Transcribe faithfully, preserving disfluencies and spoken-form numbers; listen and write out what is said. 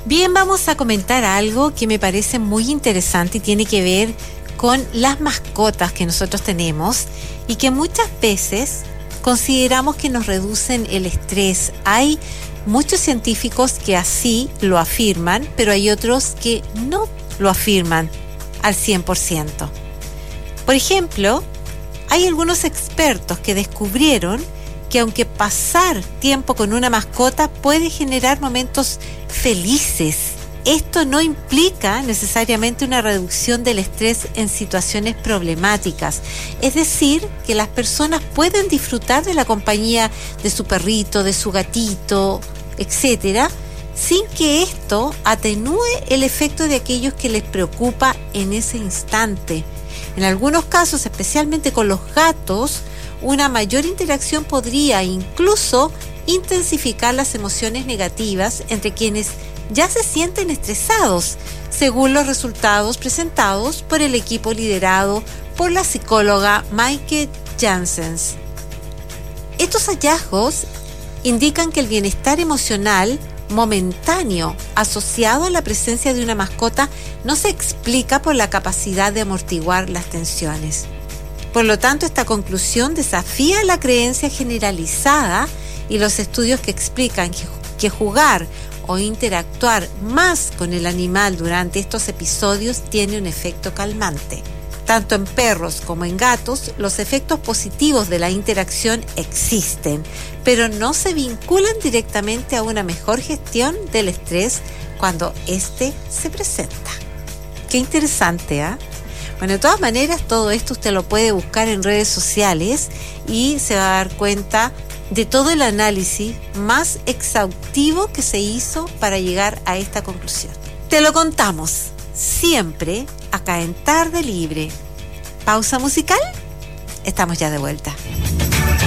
Bien, vamos a comentar algo que me parece muy interesante y tiene que ver con las mascotas que nosotros tenemos y que muchas veces consideramos que nos reducen el estrés. Hay muchos científicos que así lo afirman, pero hay otros que no lo afirman al cien por ciento. Por ejemplo, hay algunos expertos que descubrieron que aunque pasar tiempo con una mascota puede generar momentos felices, esto no implica necesariamente una reducción del estrés en situaciones problemáticas. Es decir, que las personas pueden disfrutar de la compañía de su perrito, de su gatito, etcétera, sin que esto atenúe el efecto de aquellos que les preocupa en ese instante. En algunos casos, especialmente con los gatos, una mayor interacción podría incluso intensificar las emociones negativas entre quienes ya se sienten estresados, según los resultados presentados por el equipo liderado por la psicóloga Maike Janssens. Estos hallazgos indican que el bienestar emocional momentáneo asociado a la presencia de una mascota no se explica por la capacidad de amortiguar las tensiones. Por lo tanto, esta conclusión desafía la creencia generalizada y los estudios que explican que, que jugar o interactuar más con el animal durante estos episodios tiene un efecto calmante. Tanto en perros como en gatos, los efectos positivos de la interacción existen, pero no se vinculan directamente a una mejor gestión del estrés cuando éste se presenta. Qué interesante, ¿ah? ¿eh? Bueno, de todas maneras, todo esto usted lo puede buscar en redes sociales y se va a dar cuenta de todo el análisis más exhaustivo que se hizo para llegar a esta conclusión. Te lo contamos siempre acá en Tarde Libre. Pausa musical. Estamos ya de vuelta.